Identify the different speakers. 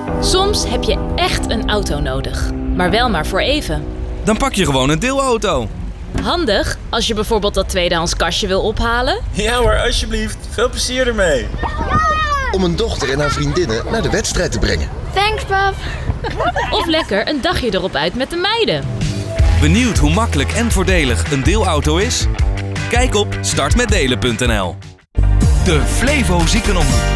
Speaker 1: Soms heb je echt een auto nodig, maar wel maar voor even.
Speaker 2: Dan pak je gewoon een deelauto.
Speaker 1: Handig als je bijvoorbeeld dat tweedehands kastje wil ophalen.
Speaker 3: Ja hoor, alsjeblieft. Veel plezier ermee.
Speaker 4: Om een dochter en haar vriendinnen naar de wedstrijd te brengen.
Speaker 5: Thanks, pap.
Speaker 1: Of lekker een dagje erop uit met de meiden.
Speaker 2: Benieuwd hoe makkelijk en voordelig een deelauto is? Kijk op startmetdelen.nl.
Speaker 6: De Flevo Ziekenomroep.